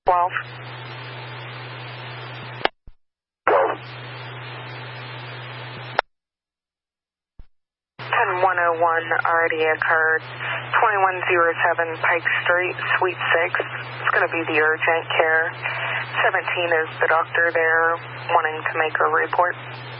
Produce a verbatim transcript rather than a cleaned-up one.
twelve. ten one oh one already occurred. twenty-one oh seven Pike Street, Suite six. It's going to be the urgent care. seventeen is the doctor there wanting to make a report.